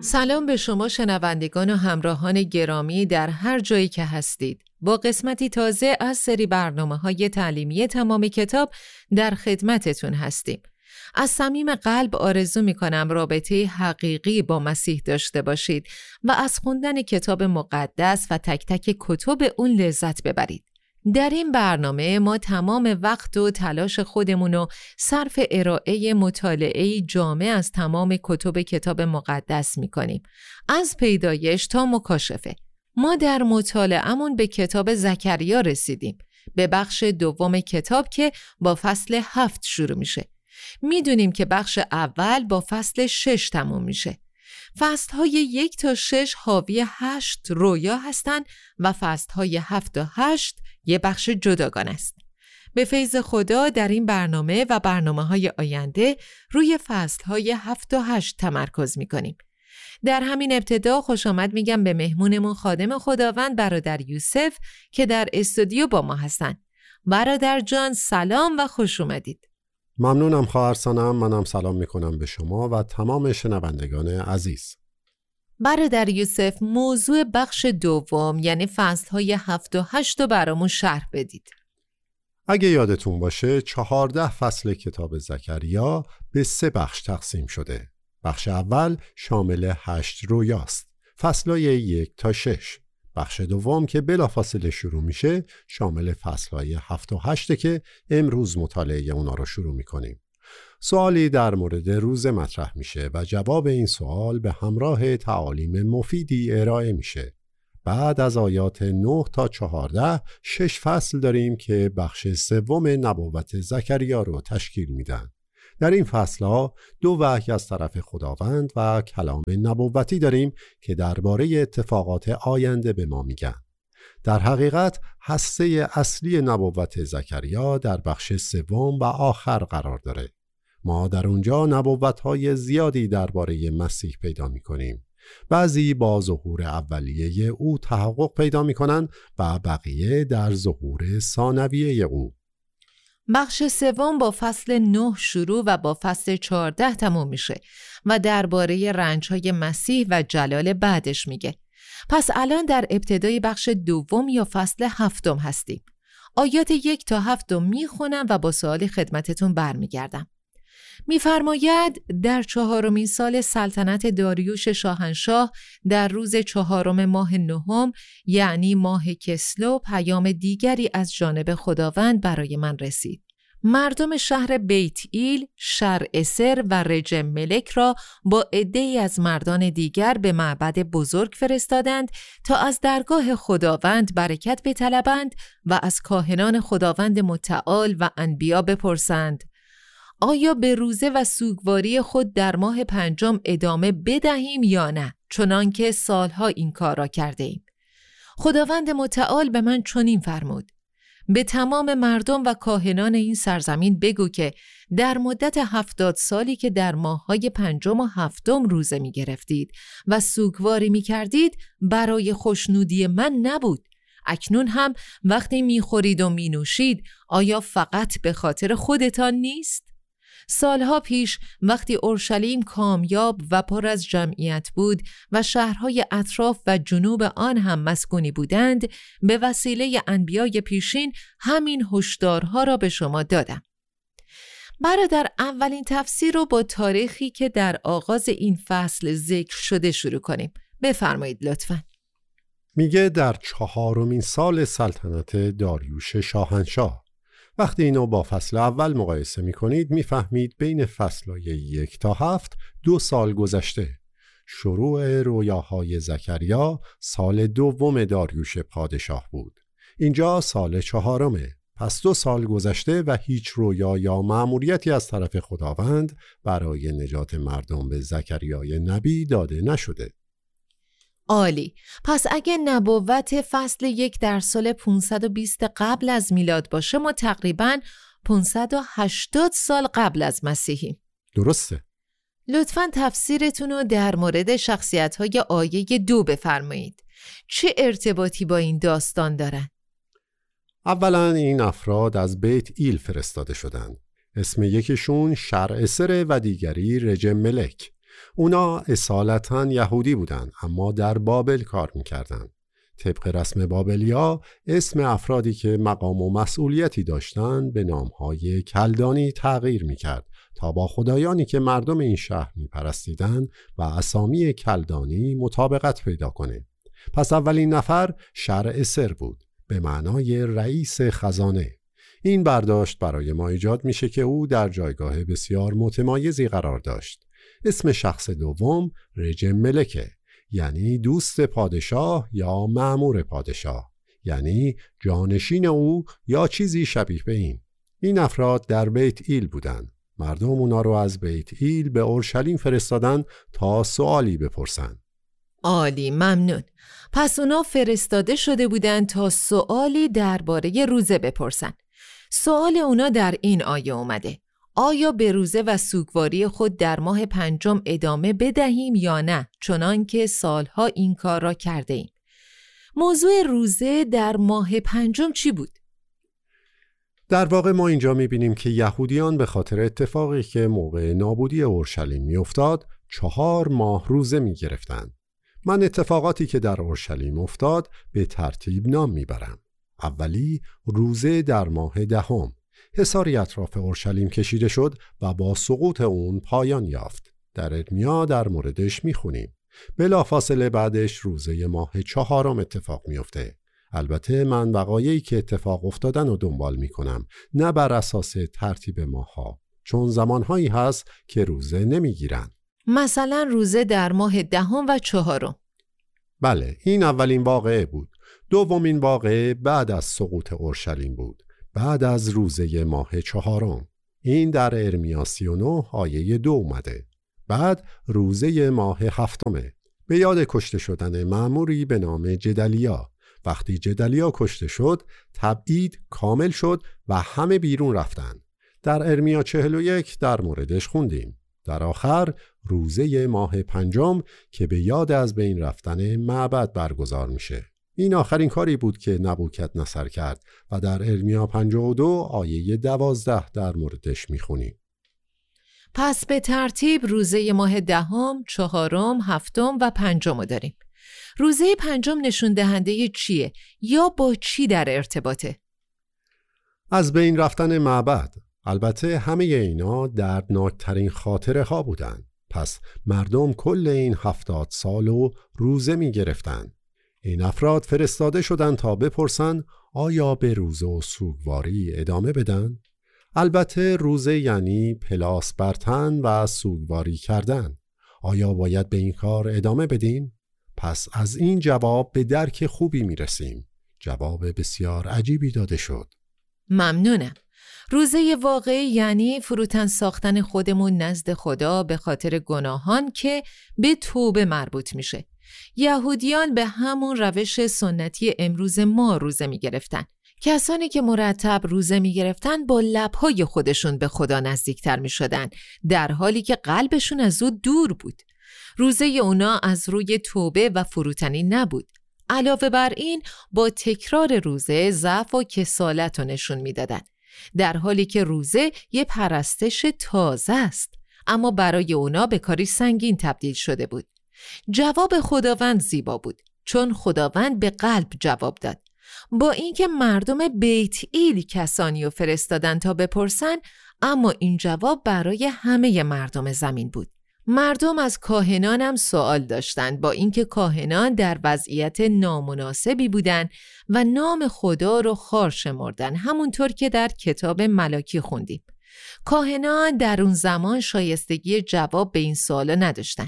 سلام به شما شنوندگان و همراهان گرامی در هر جایی که هستید. با قسمتی تازه از سری برنامه‌های تعلیمی تمام کتاب در خدمتتون هستیم. از صمیم قلب آرزو می‌کنم رابطه حقیقی با مسیح داشته باشید و از خوندن کتاب مقدس و تک تک کتب اون لذت ببرید. در این برنامه ما تمام وقت و تلاش خودمون رو صرف ارائه مطالعه جامع از تمام کتاب مقدس می‌کنیم، از پیدایش تا مکاشفه. ما در مطالعه‌مون به کتاب زکریا رسیدیم، به بخش دوم کتاب که با فصل 7 شروع میشه. میدونیم که بخش اول با فصل 6 تموم میشه. فصل‌های 1 تا 6 حاوی 8 رویا هستند و فصل‌های 7 تا 8 یه بخش جداگانه است. به فیض خدا در این برنامه و برنامه‌های آینده روی فصل‌های 7 تا 8 تمرکز می‌کنیم. در همین ابتدا خوش آمد میگم به مهمونمون خادم خداوند برادر یوسف که در استودیو با ما هستن. برادر جان سلام و خوش اومدید. ممنونم خواهر سانم. منم سلام میکنم به شما و تمام شنوندگان عزیز. برادر یوسف موضوع بخش دوم یعنی فصل‌های 7 و 8 رو برامون شرح بدید. اگه یادتون باشه 14 فصل کتاب زکریا به 3 بخش تقسیم شده. بخش اول شامل 8 رویاست. فصل‌های 1 تا 6. بخش دوم که بلافاصله شروع میشه شامل فصل‌های 7 و 8 که امروز مطالعه اونا رو شروع میکنیم. سوالی در مورد روزه مطرح میشه و جواب این سوال به همراه تعالیم مفیدی ارائه میشه. بعد از آیات 9 تا 14 6 فصل داریم که بخش سوم نبوت زکریا رو تشکیل میدن. در این فصل‌ها 2 وحی از طرف خداوند و کلام نبوتی داریم که درباره اتفاقات آینده به ما میگن. در حقیقت هسته اصلی نبوت زکریا در بخش سوم و آخر قرار داره. ما در اونجا نبوت‌های زیادی درباره مسیح پیدا می‌کنیم. بعضی با ظهور اولیه او تحقق پیدا می‌کنن و بقیه در ظهور ثانویه او. بخش سوم با فصل 9 شروع و با فصل 14 تموم میشه و درباره رنج‌های مسیح و جلال بعدش میگه. پس الان در ابتدای بخش دوم یا فصل 7 هستیم. آیات 1 تا 7 میخونم و با سوال خدمتتون برمیگردم. میفرماید در 4مین سال سلطنت داریوش شاهنشاه در روز 4 ماه 9 یعنی ماه کسلو پیام دیگری از جانب خداوند برای من رسید. مردم شهر بیت ایل، شرعسر و رجم ملک را با عده‌ای از مردان دیگر به معبد بزرگ فرستادند تا از درگاه خداوند برکت بطلبند و از کاهنان خداوند متعال و انبیا بپرسند آیا به روزه و سوگواری خود در ماه 5 ادامه بدهیم یا نه، چنان که سالها این کار را کرده ایم. خداوند متعال به من چنین فرمود: به تمام مردم و کاهنان این سرزمین بگو که در مدت 70 سالی که در ماه‌های 5 و 7 روزه می گرفتید و سوگواری می کردید برای خوشنودی من نبود. اکنون هم وقتی می خورید و می نوشید آیا فقط به خاطر خودتان نیست؟ سالها پیش وقتی اورشلیم کامیاب و پر از جمعیت بود و شهرهای اطراف و جنوب آن هم مسکونی بودند، به وسیله انبیای پیشین همین هشدارها را به شما دادم. برادر اولین تفسیر رو با تاریخی که در آغاز این فصل ذکر شده شروع کنیم. بفرمایید لطفاً. میگه در 4مین سال سلطنت داریوش شاهنشاه. وقتی اینو با فصل اول مقایسه میکنید میفهمید بین فصلهای 1 تا 7 2 سال گذشته. شروع رویاهای زکریا سال 2 داریوش پادشاه بود. اینجا سال 4. پس 2 سال گذشته و هیچ رویا یا مأموریتی از طرف خداوند برای نجات مردم به زکریای نبی داده نشده. عالی. پس اگه نبوت فصل 1 در سال 520 قبل از میلاد باشه ما تقریباً 580 سال قبل از مسیحیم. درسته. لطفاً تفسیرتون رو در مورد شخصیت‌های آیه 2 بفرمایید. چه ارتباطی با این داستان دارن؟ اولا این افراد از بیت ایل فرستاده شدند. اسم یکیشون شرعسر و دیگری رجم ملک. اونا اصالتاً یهودی بودن اما در بابل کار میکردن. طبق رسم بابلیا اسم افرادی که مقام و مسئولیتی داشتن به نامهای کلدانی تغییر میکرد تا با خدایانی که مردم این شهر میپرستیدن و اسامی کلدانی مطابقت پیدا کنه. پس اولین نفر شرعسر بود به معنای رئیس خزانه. این برداشت برای ما ایجاد میشه که او در جایگاه بسیار متمایزی قرار داشت. اسم شخص دوم رجم ملکه، یعنی دوست پادشاه یا مأمور پادشاه، یعنی جانشین او یا چیزی شبیه به این. این افراد در بیت ایل بودن. مردم اونا رو از بیت ایل به اورشلیم فرستادن تا سوالی بپرسن. عالی، ممنون. پس اونا فرستاده شده بودن تا سوالی درباره روزه بپرسن. سوال اونا در این آیه اومده: آیا به روزه و سوگواری خود در ماه پنجم ادامه بدهیم یا نه، چنان که سالها این کار را کرده ایم؟ موضوع روزه در ماه پنجم چی بود؟ در واقع ما اینجا می‌بینیم که یهودیان به خاطر اتفاقی که موقع نابودی اورشلیم می‌افتاد 4 ماه روزه می‌گرفتند. من اتفاقاتی که در اورشلیم افتاد به ترتیب نام میبرم. اولی، روزه در ماه دهم. حصاری اطراف اورشلیم کشیده شد و با سقوط اون پایان یافت. در ارمیا در موردش میخونیم. بلافاصله بعدش روزه ماه 4 اتفاق میفته. البته من وقایعی که اتفاق افتادن رو دنبال میکنم، نه بر اساس ترتیب ماها، چون زمانهایی هست که روزه نمیگیرن. مثلا روزه در ماه دهم و 4. بله، این اولین واقعه بود. دومین واقعه بعد از سقوط اورشلیم بود، بعد از روزه ماه 4. این در ارمیا 39 آیه 2 اومده. بعد روزه ماه 7 به یاد کشته شدن مأموری به نام جدلیا. وقتی جدلیا کشته شد، تبعید کامل شد و همه بیرون رفتن. در ارمیا 41 در موردش خوندیم. در آخر روزه ماه 5 که به یاد از بین رفتن معبد برگزار میشه. این آخرین کاری بود که نبوکدنصر کرد و در ارمیا 52 آیه 12 در موردش میخونیم. پس به ترتیب روزه ماه 10، 4، 7 و 5 داریم. روزه 5 نشون دهنده چیه یا با چی در ارتباطه؟ از بین رفتن معبد. البته همه اینا دردناکترین خاطره ها بودن. پس مردم کل این 70 سالو روزه می گرفتن. این افراد فرستاده شدن تا بپرسن آیا به روزه و سوگواری ادامه بدن؟ البته روزه یعنی پلاس بر تن و سوگواری کردن. آیا باید به این کار ادامه بدیم؟ پس از این جواب به درک خوبی می رسیم. جواب بسیار عجیبی داده شد. ممنونم. روزه واقعی یعنی فروتن ساختن خودمون نزد خدا به خاطر گناهان که به توبه مربوط میشه. یهودیان به همون روش سنتی امروز ما روزه میگرفتن. کسانی که مرتب روزه میگرفتن با لبهای خودشون به خدا نزدیکتر میشدن، در حالی که قلبشون از او دور بود. روزه اونا از روی توبه و فروتنی نبود. علاوه بر این با تکرار روزه ضعف و کسالت رو نشون میدادن، در حالی که روزه یه پرستش تازه است، اما برای اونا به کاری سنگین تبدیل شده بود. جواب خداوند زیبا بود، چون خداوند به قلب جواب داد. با اینکه مردم بیت ایل کسانی رو فرستادن تا بپرسن، اما این جواب برای همه مردم زمین بود. مردم از کاهنان هم سوال داشتند، با اینکه کاهنان در وضعیت نامناسبی بودند و نام خدا رو خوار شمردن، همونطور که در کتاب ملاکی خوندیم. کاهنان در اون زمان شایستگی جواب به این سوالا نداشتن.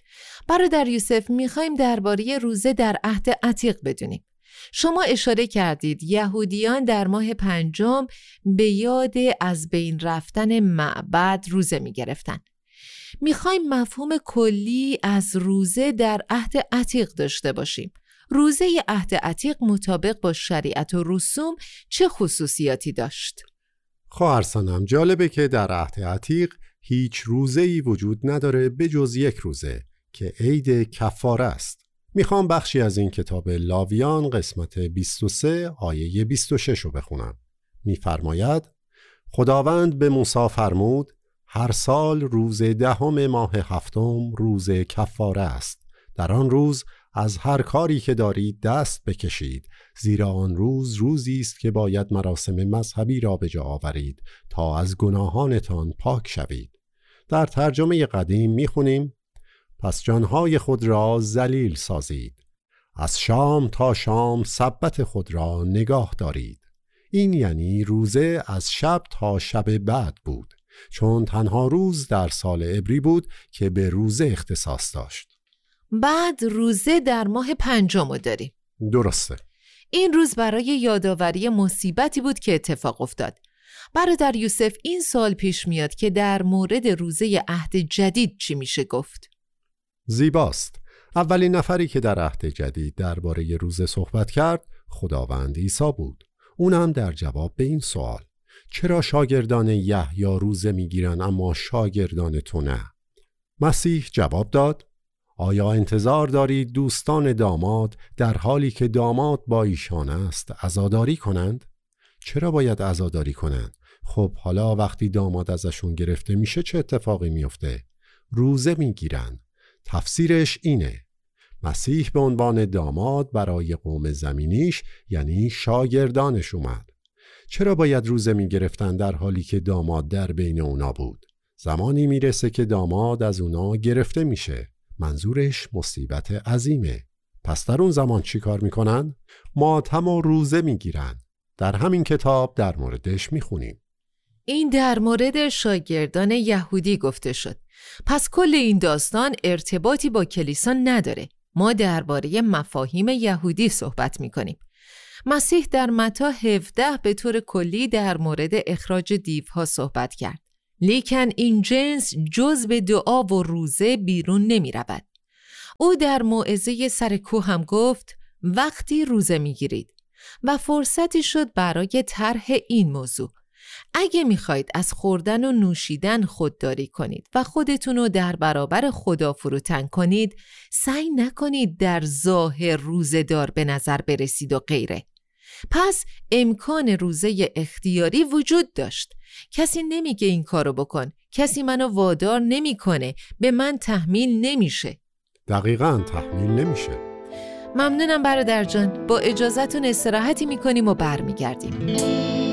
برادر یوسف، میخوایم درباره روزه در عهد عتیق بدونیم. شما اشاره کردید یهودیان در ماه 5 به یاد از بین رفتن معبد روزه میگرفتن. میخوایم مفهوم کلی از روزه در عهد عتیق داشته باشیم. روزه عهد عتیق مطابق با شریعت و رسوم چه خصوصیاتی داشت؟ خواهر سنم، جالبه که در عهد عتیق هیچ روزه‌ای وجود نداره به جز یک روزه که عید کفاره است. میخوام بخشی از این کتاب لاویان قسمت 23 آیه 26 رو بخونم. میفرماید: خداوند به موسی فرمود هر سال روز 10 ماه 7 روز کفاره است. در آن روز از هر کاری که دارید دست بکشید، زیرا آن روز روزی است که باید مراسم مذهبی را به جا آورید تا از گناهانتان پاک شوید. در ترجمه قدیم می‌خونیم: پس جانهای خود را ذلیل سازید، از شام تا شام سبت خود را نگاه دارید. این یعنی روزه از شب تا شب بعد بود، چون تنها روز در سال عبری بود که به روزه اختصاص داشت. بعد روزه در ماه 5 داریم. درسته. این روز برای یادآوری مصیبتی بود که اتفاق افتاد. برادر یوسف، این سوال پیش میاد که در مورد روزه عهد جدید چی میشه گفت؟ زیباست. اولین نفری که در عهد جدید درباره روزه صحبت کرد خداوند عیسی بود. اونم در جواب به این سوال: چرا شاگردان یحیی روزه میگیرن اما شاگردان تو نه؟ مسیح جواب داد: آیا انتظار دارید دوستان داماد در حالی که داماد با ایشان است عزاداری کنند؟ چرا باید عزاداری کنند؟ خب حالا وقتی داماد ازشون گرفته میشه چه اتفاقی میفته؟ روزه میگیرن. تفسیرش اینه: مسیح به عنوان داماد برای قوم زمینیش یعنی شاگردانش اومد. چرا باید روزه میگرفتن در حالی که داماد در بین اونا بود؟ زمانی میرسه که داماد از اونا گرفته میشه. منظورش مصیبت عظیمه. پس در اون زمان چی کار میکنن؟ ماتم و روزه میگیرن. در همین کتاب در موردش میخونیم. این در مورد شاگردان یهودی گفته شد. پس کل این داستان ارتباطی با کلیسا نداره. ما درباره مفاهیم یهودی صحبت میکنیم. مسیح در متی 17 به طور کلی در مورد اخراج دیوها صحبت کرد. لیکن این جنس جز به دعا و روزه بیرون نمی رود. او در موعظه سر کوه هم گفت وقتی روزه می گیرید و فرصتی شد برای طرح این موضوع. اگه می خواید از خوردن و نوشیدن خودداری کنید و خودتون رو در برابر خدا فروتن کنید، سعی نکنید در ظاهر روزه دار به نظر برسید و غیره. پس امکان روزه اختیاری وجود داشت. کسی نمیگه این کارو بکن، کسی منو وادار نمیکنه، به من تحمیل نمیشه. دقیقاً تحمیل نمیشه. ممنونم برادر جان. با اجازهتون استراحتی میکنیم و برمیگردیم.